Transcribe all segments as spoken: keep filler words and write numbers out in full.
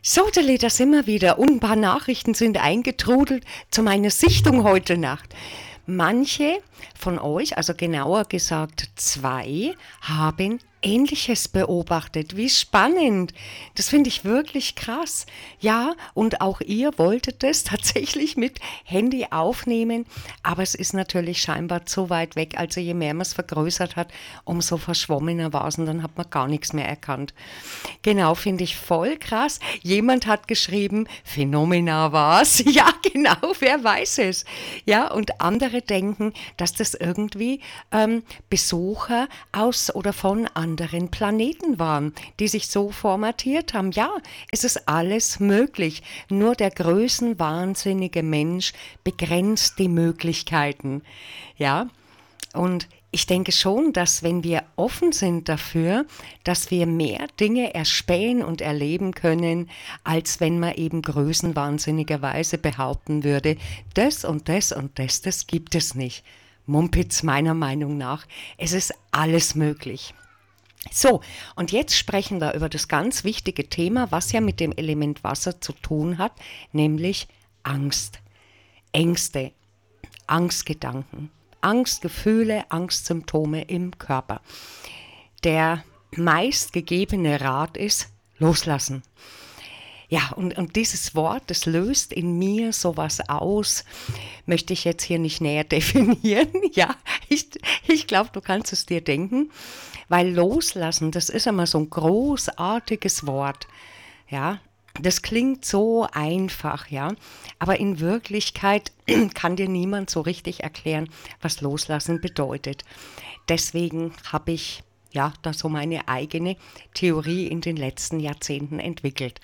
So, Deli, da sind wir wieder und ein paar Nachrichten sind eingetrudelt zu meiner Sichtung heute Nacht. Manche von euch, also genauer gesagt zwei, haben Ähnliches beobachtet. Wie spannend. Das finde ich wirklich krass. Ja, und auch ihr wolltet es tatsächlich mit Handy aufnehmen, aber es ist natürlich scheinbar zu weit weg. Also je mehr man es vergrößert hat, umso verschwommener war es und dann hat man gar nichts mehr erkannt. Genau, finde ich voll krass. Jemand hat geschrieben, Phänomena war's. Ja, genau, wer weiß es. Ja, und andere denken, dass das irgendwie ähm, Besucher aus oder von anderen Planeten waren, die sich so formatiert haben. Ja, es ist alles möglich. Nur der größenwahnsinnige Mensch begrenzt die Möglichkeiten. Ja, und ich denke schon, dass wenn wir offen sind dafür, dass wir mehr Dinge erspähen und erleben können, als wenn man eben größenwahnsinnigerweise behaupten würde, das und das und das, das gibt es nicht. Mumpitz meiner Meinung nach. Es ist alles möglich. So, und jetzt sprechen wir über das ganz wichtige Thema, was ja mit dem Element Wasser zu tun hat, nämlich Angst, Ängste, Angstgedanken. Angstgefühle, Angstsymptome im Körper. Der meistgegebene Rat ist loslassen. Ja, und, und dieses Wort, das löst in mir sowas aus, möchte ich jetzt hier nicht näher definieren. Ja, ich, ich glaube, du kannst es dir denken, weil loslassen, das ist immer so ein großartiges Wort. Ja, das klingt so einfach, ja, aber in Wirklichkeit kann dir niemand so richtig erklären, was Loslassen bedeutet. Deswegen habe ich ja da so meine eigene Theorie in den letzten Jahrzehnten entwickelt.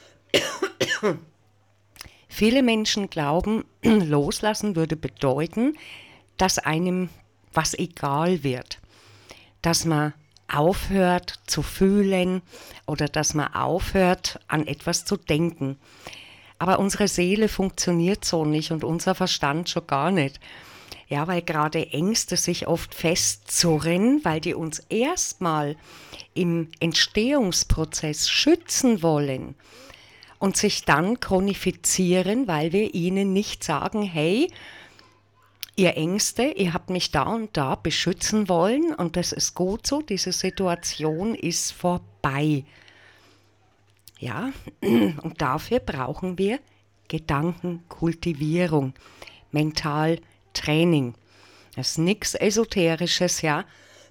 Viele Menschen glauben, Loslassen würde bedeuten, dass einem was egal wird, dass man aufhört zu fühlen oder dass man aufhört, an etwas zu denken. Aber unsere Seele funktioniert so nicht und unser Verstand schon gar nicht. Ja, weil gerade Ängste sich oft festzurren, weil die uns erstmal im Entstehungsprozess schützen wollen und sich dann chronifizieren, weil wir ihnen nicht sagen, hey, ihr Ängste, ihr habt mich da und da beschützen wollen und das ist gut so, diese Situation ist vorbei. Ja, und dafür brauchen wir Gedankenkultivierung, Mentaltraining. Das ist nichts Esoterisches, ja.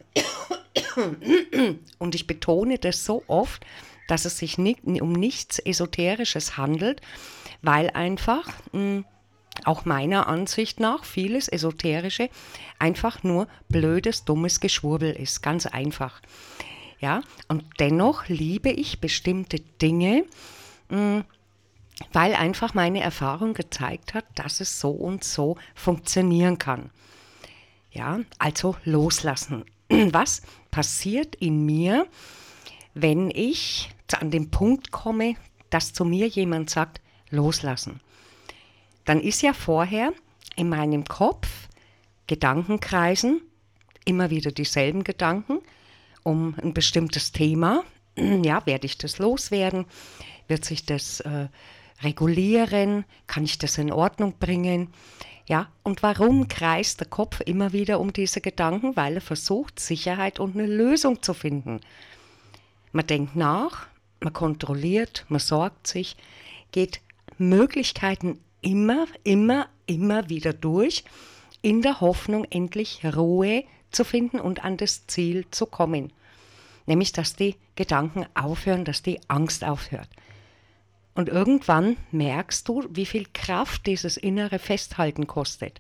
Und ich betone das so oft, dass es sich nicht, um nichts Esoterisches handelt, weil einfach mh, auch meiner Ansicht nach vieles Esoterische einfach nur blödes, dummes Geschwurbel ist. Ganz einfach. Ja, und dennoch liebe ich bestimmte Dinge, mh, weil einfach meine Erfahrung gezeigt hat, dass es so und so funktionieren kann. Ja, also loslassen. Was passiert in mir, wenn ich an den Punkt komme, dass zu mir jemand sagt, loslassen? Dann ist ja vorher in meinem Kopf Gedanken kreisen, immer wieder dieselben Gedanken um ein bestimmtes Thema. Ja, werde ich das loswerden? Wird sich das äh, regulieren? Kann ich das in Ordnung bringen? Ja, und warum kreist der Kopf immer wieder um diese Gedanken? Weil er versucht, Sicherheit und eine Lösung zu finden. Man denkt nach, man kontrolliert, man sorgt sich, geht Möglichkeiten immer, immer, immer wieder durch, in der Hoffnung, endlich Ruhe zu finden und an das Ziel zu kommen. Nämlich, dass die Gedanken aufhören, dass die Angst aufhört. Und irgendwann merkst du, wie viel Kraft dieses innere Festhalten kostet.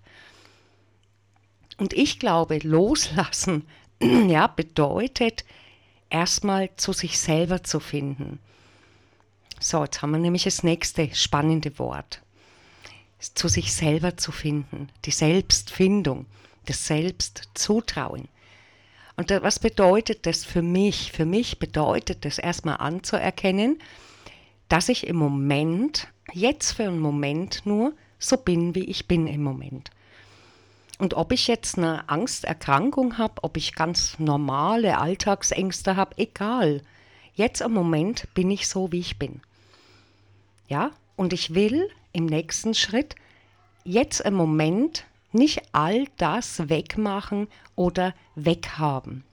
Und ich glaube, loslassen, ja, bedeutet, erstmal zu sich selber zu finden. So, jetzt haben wir nämlich das nächste spannende Wort. Zu sich selber zu finden, die Selbstfindung, das Selbstzutrauen. Und was bedeutet das für mich? Für mich bedeutet das erstmal anzuerkennen, dass ich im Moment, jetzt für einen Moment nur, so bin, wie ich bin im Moment. Und ob ich jetzt eine Angsterkrankung habe, ob ich ganz normale Alltagsängste habe, egal. Jetzt im Moment bin ich so, wie ich bin. Ja, und ich will im nächsten Schritt jetzt im Moment nicht all das wegmachen oder weghaben.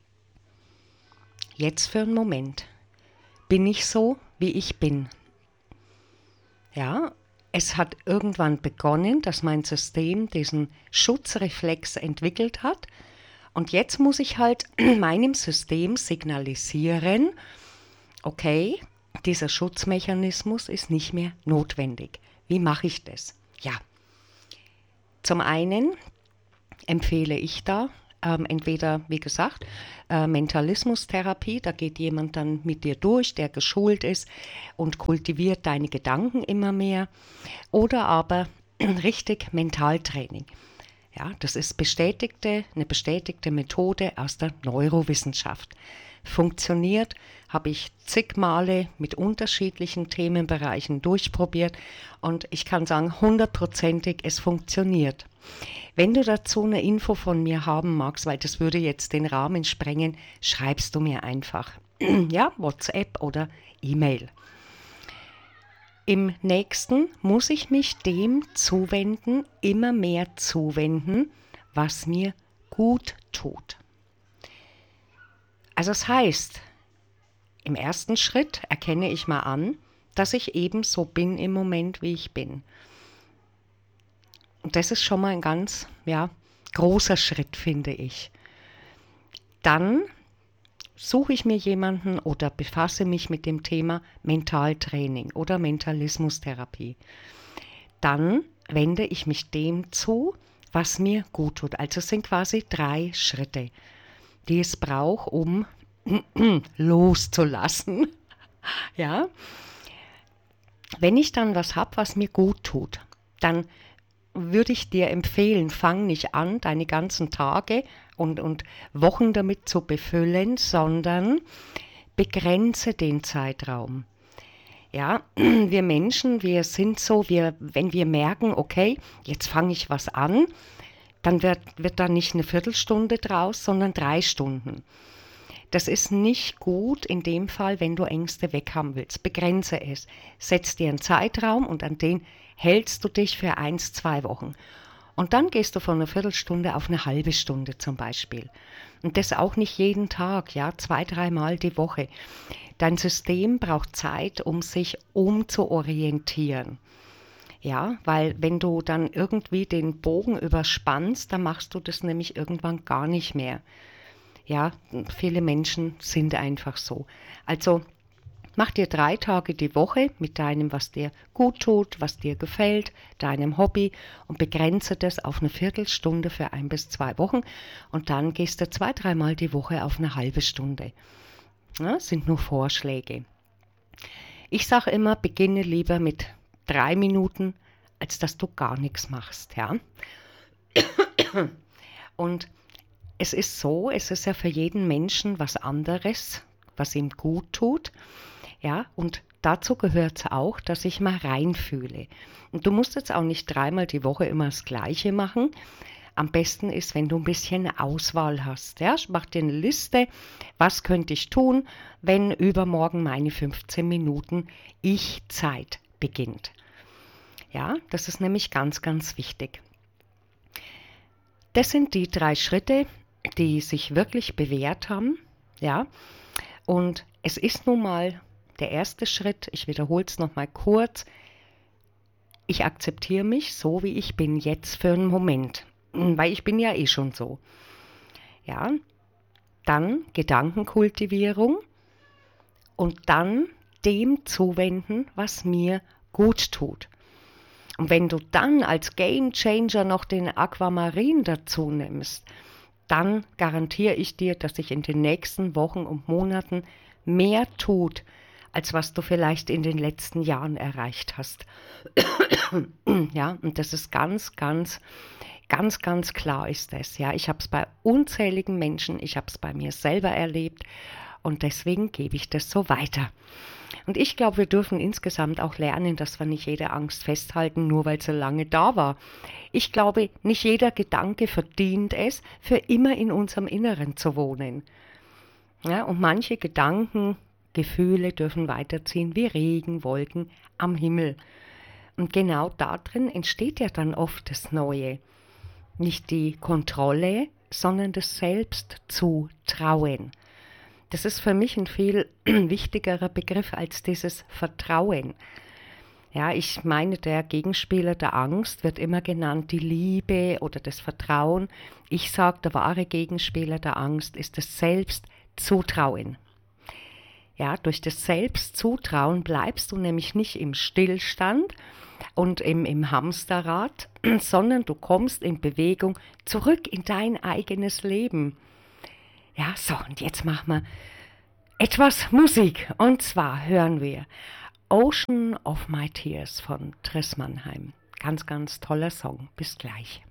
Jetzt für einen Moment bin ich so, wie ich bin. Ja, es hat irgendwann begonnen, dass mein System diesen Schutzreflex entwickelt hat. Und jetzt muss ich halt meinem System signalisieren, okay, dieser Schutzmechanismus ist nicht mehr notwendig. Wie mache ich das? Ja, zum einen empfehle ich da ähm, entweder, wie gesagt, äh, Mentalismus-Therapie, da geht jemand dann mit dir durch, der geschult ist und kultiviert deine Gedanken immer mehr, oder aber richtig Mentaltraining. Ja, das ist bestätigte, eine bestätigte Methode aus der Neurowissenschaft. Funktioniert, habe ich zig Male mit unterschiedlichen Themenbereichen durchprobiert und ich kann sagen, hundertprozentig, es funktioniert. Wenn du dazu eine Info von mir haben magst, weil das würde jetzt den Rahmen sprengen, schreibst du mir einfach. Ja, WhatsApp oder E-Mail. Im nächsten muss ich mich dem zuwenden, immer mehr zuwenden, was mir gut tut. Also das heißt, im ersten Schritt erkenne ich mal an, dass ich eben so bin im Moment, wie ich bin. Und das ist schon mal ein ganz, ja, großer Schritt, finde ich. Dann suche ich mir jemanden oder befasse mich mit dem Thema Mentaltraining oder Mentalismustherapie. Dann wende ich mich dem zu, was mir gut tut. Also es sind quasi drei Schritte, die es braucht, um loszulassen. Ja? Wenn ich dann was habe, was mir gut tut, dann würde ich dir empfehlen, fang nicht an, deine ganzen Tage und, und Wochen damit zu befüllen, sondern begrenze den Zeitraum. Ja, wir Menschen, wir sind so, wir, wenn wir merken, okay, jetzt fange ich was an, dann wird, wird da nicht eine Viertelstunde draus, sondern drei Stunden. Das ist nicht gut in dem Fall, wenn du Ängste weghaben willst. Begrenze es. Setz dir einen Zeitraum und an den hältst du dich für eins, zwei Wochen. Und dann gehst du von einer Viertelstunde auf eine halbe Stunde zum Beispiel. Und das auch nicht jeden Tag, ja, zwei, dreimal die Woche. Dein System braucht Zeit, um sich umzuorientieren. Ja, weil wenn du dann irgendwie den Bogen überspannst, dann machst du das nämlich irgendwann gar nicht mehr. Ja, viele Menschen sind einfach so. Also mach dir drei Tage die Woche mit deinem, was dir gut tut, was dir gefällt, deinem Hobby und begrenze das auf eine Viertelstunde für ein bis zwei Wochen und dann gehst du zwei, dreimal die Woche auf eine halbe Stunde. Ja, sind nur Vorschläge. Ich sage immer, beginne lieber mit drei Minuten, als dass du gar nichts machst. Ja? Und es ist so, es ist ja für jeden Menschen was anderes, was ihm gut tut. Ja, und dazu gehört es auch, dass ich mal reinfühle. Und du musst jetzt auch nicht dreimal die Woche immer das Gleiche machen. Am besten ist, wenn du ein bisschen eine Auswahl hast. Ja, mach dir eine Liste, was könnte ich tun, wenn übermorgen meine fünfzehn Minuten Ich-Zeit beginnt. Ja, das ist nämlich ganz, ganz wichtig. Das sind die drei Schritte, die sich wirklich bewährt haben, ja, und es ist nun mal der erste Schritt, ich wiederhole es nochmal kurz, ich akzeptiere mich so, wie ich bin, jetzt für einen Moment, weil ich bin ja eh schon so, ja, dann Gedankenkultivierung und dann dem zuwenden, was mir gut tut. Und wenn du dann als Game Changer noch den Aquamarin dazu nimmst, dann garantiere ich dir, dass sich in den nächsten Wochen und Monaten mehr tut, als was du vielleicht in den letzten Jahren erreicht hast. Ja, und das ist ganz, ganz, ganz, ganz klar ist das. Ja, ich habe es bei unzähligen Menschen, ich habe es bei mir selber erlebt und deswegen gebe ich das so weiter. Und ich glaube, wir dürfen insgesamt auch lernen, dass wir nicht jede Angst festhalten, nur weil sie lange da war. Ich glaube, nicht jeder Gedanke verdient es, für immer in unserem Inneren zu wohnen. Ja, und manche Gedanken Gefühle dürfen weiterziehen wie Regen, Wolken am Himmel. Und genau darin entsteht ja dann oft das Neue. Nicht die Kontrolle, sondern das Selbstzutrauen. Das ist für mich ein viel wichtigerer Begriff als dieses Vertrauen. Ja, ich meine, der Gegenspieler der Angst wird immer genannt, die Liebe oder das Vertrauen. Ich sage, der wahre Gegenspieler der Angst ist das Selbstzutrauen. Ja, durch das Selbstzutrauen bleibst du nämlich nicht im Stillstand und im, im Hamsterrad, sondern du kommst in Bewegung zurück in dein eigenes Leben. Ja, so, und jetzt machen wir etwas Musik. Und zwar hören wir Ocean of My Tears von Triss Mannheim. Ganz, ganz toller Song. Bis gleich.